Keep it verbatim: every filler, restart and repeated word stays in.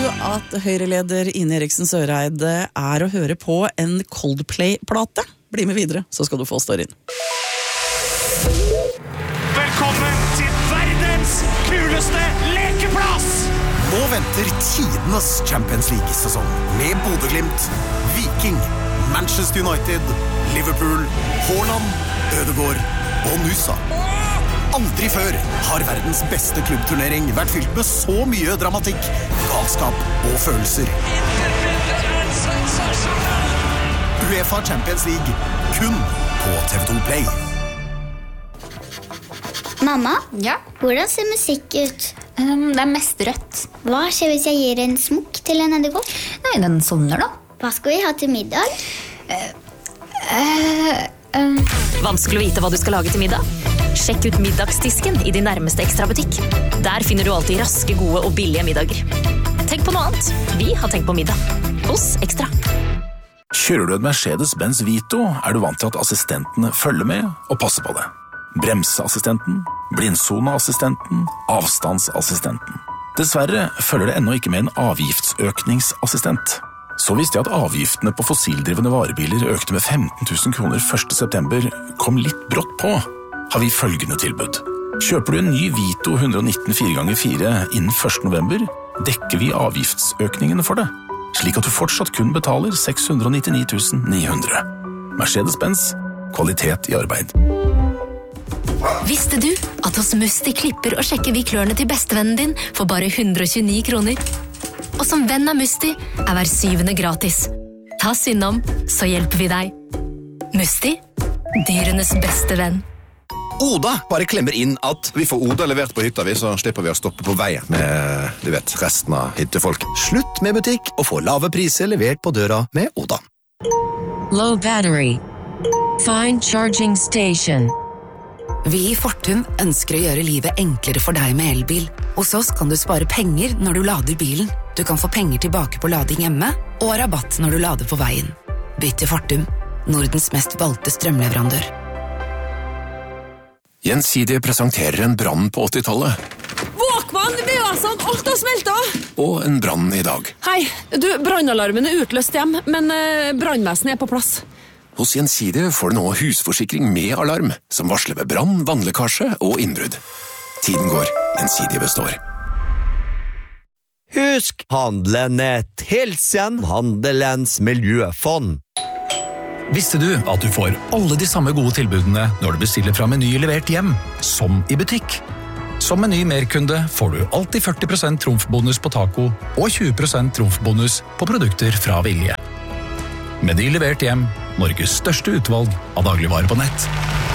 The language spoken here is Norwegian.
at Høyre-leder Ine Eriksen Søreide er å høre på en Coldplay-plate? Bli med videre, så skal du få storyen. Velkommen til verdens kuleste lekeplass! Nå venter tidenes Champions League-sesong med Bodø/Glimt, Viking, Manchester United, Liverpool, Haaland, Ødegaard og Nusa. Aldri før har verdens beste klubbturnering vært fylt med så mye dramatikk, galskap og følelser. UEFA Champions League, kun på T V to Play. Mamma, Ja? hvordan ser musikk ut? Um, det er mest rødt. Hva skjer hvis jeg gir en smokk til en edderkopp? Nei, den sovner da. Hva skal vi ha til middag? Uh, um. Vanskelig å vite hva du skal lage til middag? Sjekk ut middagsdisken i din nærmeste Ekstra-butikk. Der finner du alltid raske, gode og billige middager. Tenk på noe annet. Vi har tenkt på middag. Hos Ekstra. Kjører du en Mercedes-Benz Vito, er du vant til at assistentene følger med og passer på det. Bremseassistenten, blindsoneassistenten, avstandsassistenten. Dessverre følger det ennå ikke med en avgiftsøkningsassistent. Så visste jeg at avgiftene på fossildrivende varebiler økte med femten tusen kroner første september, kom litt brått på. Har vi følgende tilbud. Kjøper du en ny Vito one nineteen fire ganger fire innen første november, dekker vi avgiftsøkningene for det, slik at du fortsatt kun betaler seks hundre nittini tusen ni hundre. Mercedes-Benz, kvalitet i arbeid. Visste du at hos Musti klipper og sjekker vi klørne til bestevennen din for bare one hundre tjueni kroner? Og som venn av Musti er hver syvende gratis. Ta oss innom, så hjelper vi deg. Musti, dyrenes beste venn. Oda bare klemmer inn at vi får Oda levert på hytta vi, så slipper vi å stoppe på veien med, du vet, resten av hyttefolk. Slutt med butikk og få lave priser levert på døra med Oda. Low battery. Find charging station. Vi i Fortum ønsker å gjøre livet enklere for deg med elbil. Hos oss kan du spare penger når du lader bilen. Du kan få penger tilbake på lading hjemme, og rabatt når du lader på veien. Bytt til Fortum, Nordens mest valgte strømleverandør. Gjensidige presenterer en brann på åttitallet. Våkmann, det blir altså alt har smeltet. Og en brann i dag. Hei, du, brannalarmen er utløst hjem, men eh, brannvesenet er på plass. Hos Gjensidige får du nå husforsikring med alarm, som varsler ved brann, vannlekkasje og innbrudd. Tiden går, Gjensidige består. Husk, handelen et hilsen, handelens miljøfond. Visste du at du får alle de samme gode tilbudene når du bestiller fra Meny levert hjem, som i butikk? Som Meny merkunde får du alltid førti prosent trumfbonus på taco og tjue prosent trumfbonus på produkter fra Vilje. Meny levert hjem, Norges største utvalg av dagligvarer på nett.